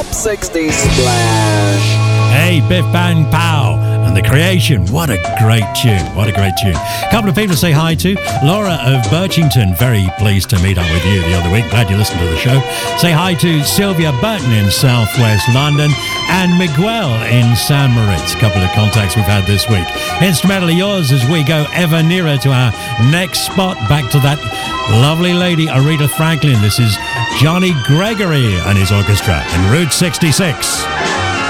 Top 60 Splash. Hey, Biff Bang Pow and The Creation. What a great tune. What a great tune. A couple of people to say hi to. Laura of Birchington, very pleased to meet up with you the other week. Glad you listened to the show. Say hi to Sylvia Burton in southwest London and Miguel in San Moritz. A couple of contacts we've had this week. Instrumentally yours as we go ever nearer to our next spot. Back to that lovely lady, Aretha Franklin. This is Johnny Gregory and his orchestra in Route 66.